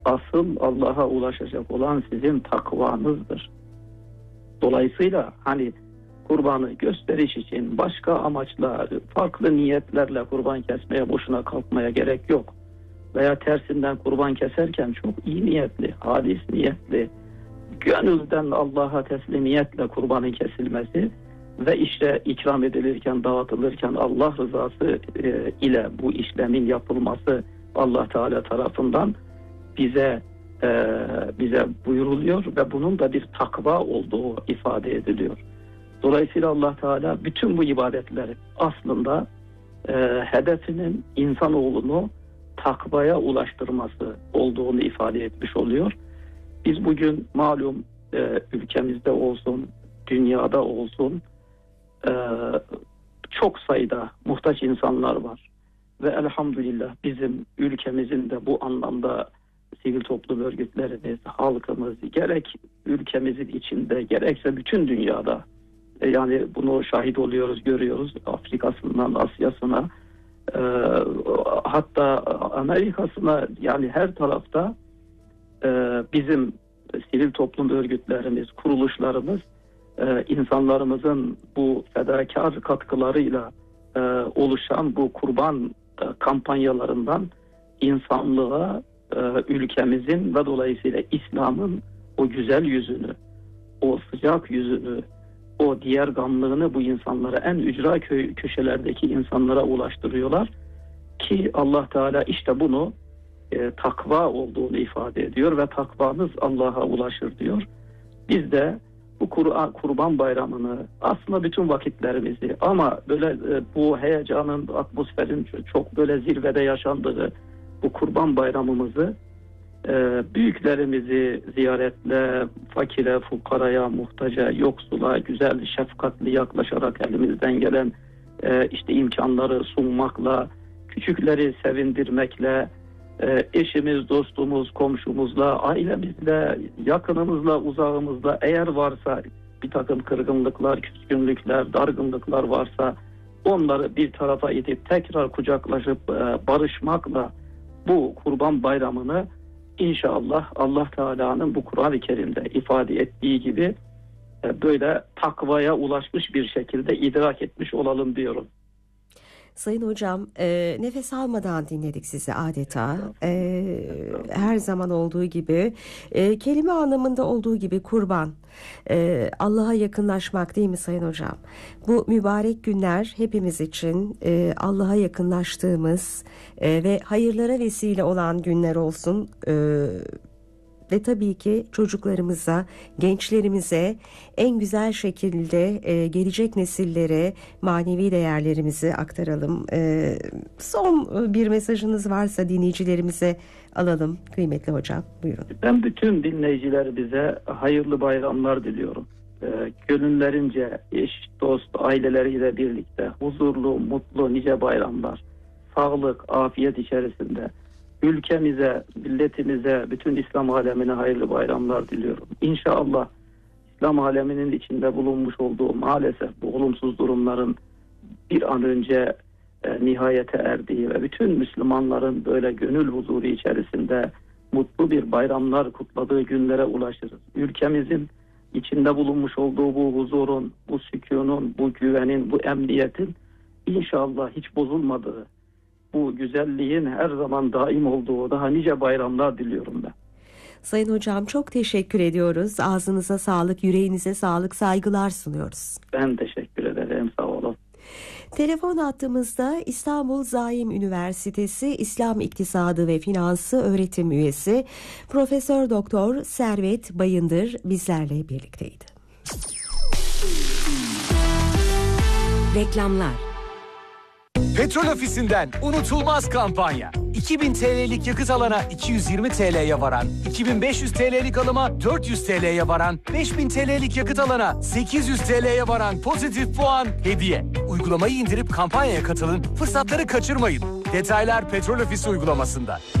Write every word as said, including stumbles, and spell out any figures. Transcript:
Asıl Allah'a ulaşacak olan sizin takvanızdır. Dolayısıyla hani kurbanı gösteriş için başka amaçla, farklı niyetlerle kurban kesmeye boşuna kalkmaya gerek yok. Veya tersinden kurban keserken çok iyi niyetli, halis niyetli, gönülden Allah'a teslimiyetle kurbanın kesilmesi ve işte ikram edilirken, dağıtılırken Allah rızası e, ile bu işlemin yapılması Allah Teala tarafından bize e, bize buyuruluyor ve bunun da bir takva olduğu ifade ediliyor. Dolayısıyla Allah Teala bütün bu ibadetleri aslında e, hedefinin insanoğlunu takvaya ulaştırması olduğunu ifade etmiş oluyor. Biz bugün malum e, ülkemizde olsun, dünyada olsun e, çok sayıda muhtaç insanlar var. Ve elhamdülillah bizim ülkemizin de bu anlamda sivil toplum örgütlerimiz, halkımız gerek ülkemizin içinde gerekse bütün dünyada e, yani bunu şahit oluyoruz, görüyoruz. Afrika'sından Asya'sına e, hatta Amerika'sına yani her tarafta e, bizim sivil toplum örgütlerimiz, kuruluşlarımız e, insanlarımızın bu fedakar katkılarıyla e, oluşan bu kurban e, kampanyalarından insanlığa, e, ülkemizin ve dolayısıyla İslam'ın o güzel yüzünü, o sıcak yüzünü, o diğer gamlığını bu insanlara, en ücra köy, köşelerdeki insanlara ulaştırıyorlar ki Allah Teala işte bunu e, takva olduğunu ifade ediyor ve takvanız Allah'a ulaşır diyor. Biz de bu Kur'an, Kurban Bayramı'nı aslında bütün vakitlerimizi ama böyle e, bu heyecanın, atmosferin çok böyle zirvede yaşandığı bu Kurban Bayramımızı e, büyüklerimizi ziyaretle, fakire, fukaraya, muhtaca, yoksula güzel, şefkatli yaklaşarak elimizden gelen e, işte imkanları sunmakla, küçükleri sevindirmekle, eşimiz, dostumuz, komşumuzla, ailemizle, yakınımızla, uzağımızla eğer varsa bir takım kırgınlıklar, küskünlükler, dargınlıklar varsa onları bir tarafa itip tekrar kucaklaşıp barışmakla bu Kurban Bayramı'nı inşallah Allah Teala'nın bu Kur'an-ı Kerim'de ifade ettiği gibi böyle takvaya ulaşmış bir şekilde idrak etmiş olalım diyorum. Sayın Hocam, e, nefes almadan dinledik sizi adeta. E, her zaman olduğu gibi, e, kelime anlamında olduğu gibi kurban, e, Allah'a yakınlaşmak değil mi Sayın Hocam? Bu mübarek günler hepimiz için e, Allah'a yakınlaştığımız e, ve hayırlara vesile olan günler olsun. E, Ve tabii ki çocuklarımıza, gençlerimize en güzel şekilde e, gelecek nesillere manevi değerlerimizi aktaralım. E, son bir mesajınız varsa dinleyicilerimize alalım kıymetli hocam. Buyurun. Ben bütün dinleyicilerimize hayırlı bayramlar diliyorum. E, gönüllerince eş, dost, aileleriyle birlikte huzurlu, mutlu nice bayramlar, sağlık, afiyet içerisinde ülkemize, milletimize, bütün İslam alemine hayırlı bayramlar diliyorum. İnşallah İslam aleminin içinde bulunmuş olduğu maalesef bu olumsuz durumların bir an önce e, nihayete erdiği ve bütün Müslümanların böyle gönül huzuru içerisinde mutlu bir bayramlar kutladığı günlere ulaşırız. Ülkemizin içinde bulunmuş olduğu bu huzurun, bu sükunun, bu güvenin, bu emniyetin inşallah hiç bozulmadığı, bu güzelliğin her zaman daim olduğu daha nice bayramlar diliyorum ben. Sayın Hocam çok teşekkür ediyoruz. Ağzınıza sağlık, yüreğinize sağlık, saygılar sunuyoruz. Ben teşekkür ederim, sağ olun. Telefon hattımızda İstanbul Zaim Üniversitesi İslam İktisadı ve Finansı öğretim üyesi Profesör Doktor Servet Bayındır bizlerle birlikteydi. Reklamlar. Petrol Ofisi'nden unutulmaz kampanya. iki bin T L'lik yakıt alana iki yüz yirmi T L'ye varan, iki bin beş yüz T L'lik alıma dört yüz T L'ye varan, beş bin T L'lik yakıt alana sekiz yüz T L'ye varan pozitif puan hediye. Uygulamayı indirip kampanyaya katılın, fırsatları kaçırmayın. Detaylar Petrol Ofisi uygulamasında.